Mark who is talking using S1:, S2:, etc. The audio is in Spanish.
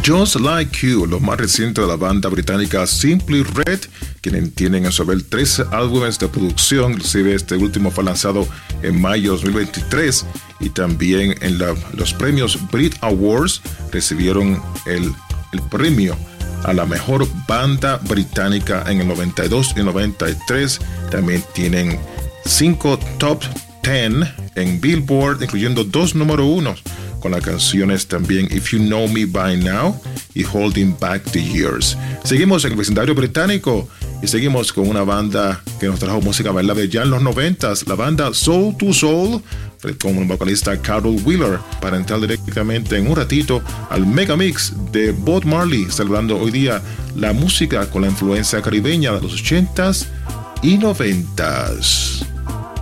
S1: Just Like You, lo más reciente de la banda británica Simply Red, quienes tienen en su haber 13 álbumes de producción, inclusive este último fue lanzado en mayo de 2023, y también en los premios Brit Awards recibieron el premio a la mejor banda británica en el 92 y 93. También tienen 5 top 10 en Billboard, incluyendo 2 número 1 con las canciones también If You Know Me By Now y Holding Back the Years. Seguimos en el vecindario británico y seguimos con una banda que nos trajo música bailable ya en los 90s, la banda Soul II Soul, con el vocalista Carol Wheeler, para entrar directamente en un ratito al Mega Mix de Bob Marley, celebrando hoy día la música con la influencia caribeña de los 80s y 90s.